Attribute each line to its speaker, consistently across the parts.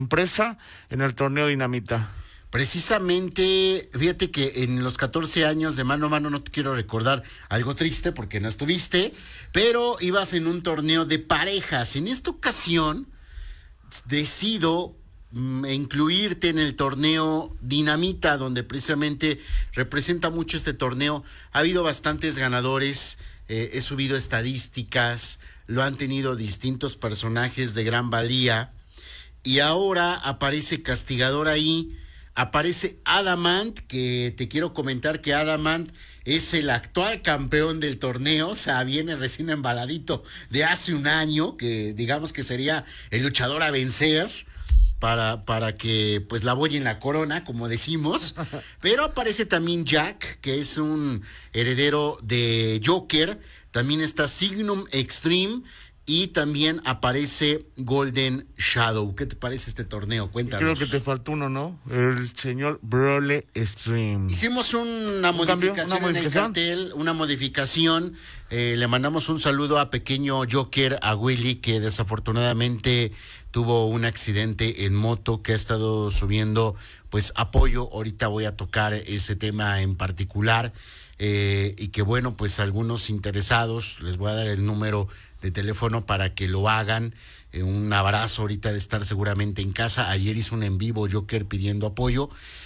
Speaker 1: empresa en el torneo Dinamita.
Speaker 2: Precisamente, fíjate que en los 14 años de mano a mano no te quiero recordar algo triste porque no estuviste, pero ibas en un torneo de parejas. En esta ocasión decido incluirte en el torneo Dinamita, donde precisamente representa mucho este torneo. Ha habido bastantes ganadores, he subido estadísticas, lo han tenido distintos personajes de gran valía, y ahora aparece Castigador ahí. Aparece Adamant, que te quiero comentar que Adamant es el actual campeón del torneo, o sea, viene recién embaladito de hace un año, que digamos que sería el luchador a vencer para que pues la boye en la corona, como decimos. Pero aparece también Jack, que es un heredero de Joker. También está Signum Extreme. Y también aparece Golden Shadow. ¿Qué te parece este torneo? Cuéntanos.
Speaker 1: Creo que te faltó uno, ¿no? El señor Broly Stream.
Speaker 2: Hicimos una modificación en el cartel, una modificación. Le mandamos un saludo a pequeño Joker, a Willy, que desafortunadamente tuvo un accidente en moto, que ha estado subiendo pues apoyo. Ahorita voy a tocar ese tema en particular. Y que bueno, pues algunos interesados, les voy a dar el número de teléfono para que lo hagan. Un abrazo ahorita de estar seguramente en casa. Ayer hizo un en vivo Joker pidiendo apoyo.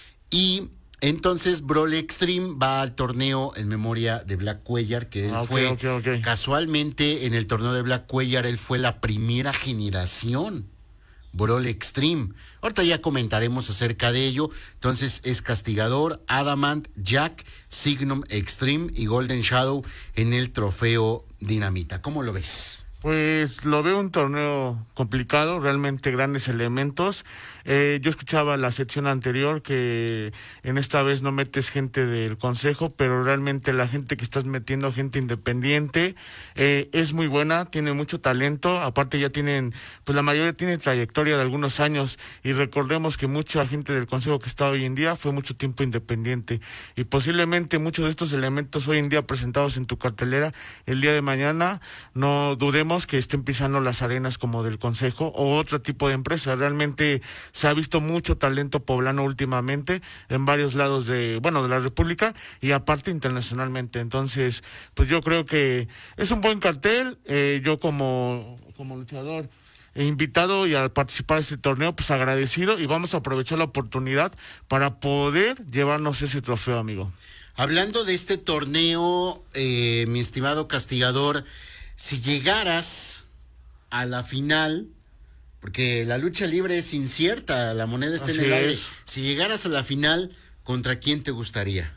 Speaker 2: Y entonces Broly Extreme va al torneo en memoria de Black Cuellar, que él fue casualmente en el torneo de Black Cuellar, él fue la primera generación Broly Extreme. Ahorita ya comentaremos acerca de ello. Entonces es Castigador, Adamant, Jack, Signum Extreme y Golden Shadow en el trofeo Dinamita. ¿Cómo lo ves?
Speaker 1: Pues lo veo un torneo complicado, realmente grandes elementos. Yo escuchaba la sección anterior que en esta vez no metes gente del consejo, pero realmente la gente que estás metiendo, gente independiente, es muy buena, tiene mucho talento. Aparte ya tienen, pues la mayoría tiene trayectoria de algunos años, y recordemos que mucha gente del consejo que está hoy en día fue mucho tiempo independiente, y posiblemente muchos de estos elementos hoy en día presentados en tu cartelera, el día de mañana no dudemos que estén pisando las arenas como del consejo o otro tipo de empresa. Realmente se ha visto mucho talento poblano últimamente en varios lados de la República y aparte internacionalmente. Entonces, pues yo creo que es un buen cartel. Yo como luchador he invitado y al participar de este torneo, pues agradecido, y vamos a aprovechar la oportunidad para poder llevarnos ese trofeo, amigo.
Speaker 2: Hablando de este torneo, mi estimado Castigador, si llegaras a la final, porque la lucha libre es incierta, la moneda está en el aire. Si llegaras a la final, ¿contra quién te gustaría?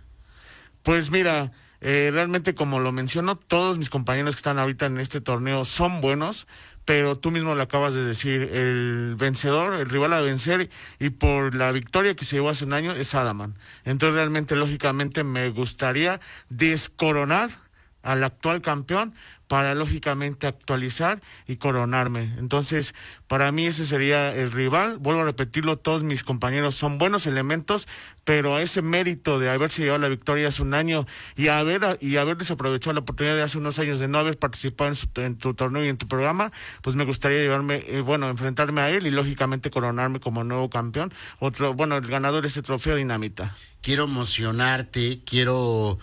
Speaker 1: Pues mira, realmente como lo menciono, todos mis compañeros que están ahorita en este torneo son buenos, pero tú mismo lo acabas de decir, el vencedor, el rival a vencer y por la victoria que se llevó hace un año es Adamant. Entonces realmente, lógicamente, me gustaría descoronar al actual campeón para lógicamente actualizar y coronarme. Entonces, para mí ese sería el rival. Vuelvo a repetirlo, todos mis compañeros son buenos elementos, pero a ese mérito de haberse llevado la victoria hace un año y haber desaprovechado la oportunidad de hace unos años de no haber participado en tu torneo y en tu programa, pues me gustaría enfrentarme a él y lógicamente coronarme como nuevo campeón. El ganador de este trofeo Dinamita.
Speaker 2: Quiero emocionarte, quiero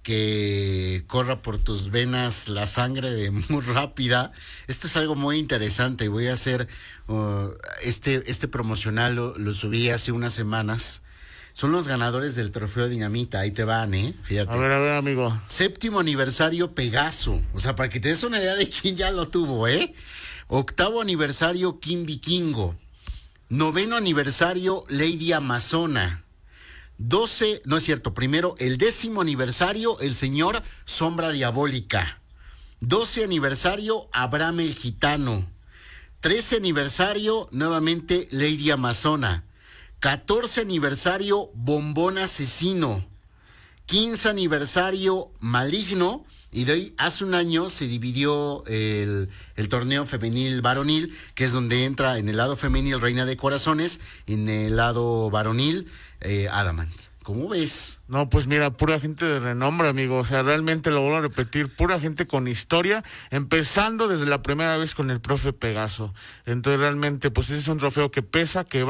Speaker 2: que corra por tus venas la sangre de muy rápida. Esto es algo muy interesante. Voy a hacer este promocional, lo subí hace unas semanas. Son los ganadores del trofeo Dinamita. Ahí te van, fíjate.
Speaker 1: A ver, amigo.
Speaker 2: 7º aniversario Pegaso. O sea, para que te des una idea de quién ya lo tuvo, 8º aniversario Kim Vikingo. 9º aniversario Lady Amazona. Primero, el 10º aniversario, el señor Sombra Diabólica. 12 aniversario, Abraham el Gitano. 13 aniversario, nuevamente, Lady Amazona. 14 aniversario, Bombón Asesino. 15 aniversario, Maligno. Y de ahí, hace un año se dividió el torneo femenil varonil, que es donde entra en el lado femenil Reina de Corazones, en el lado varonil Adamant. ¿Cómo ves?
Speaker 1: No, pues mira, pura gente de renombre, amigo. O sea, realmente lo vuelvo a repetir, pura gente con historia, empezando desde la primera vez con el profe Pegaso. Entonces, realmente, pues ese es un trofeo que pesa, que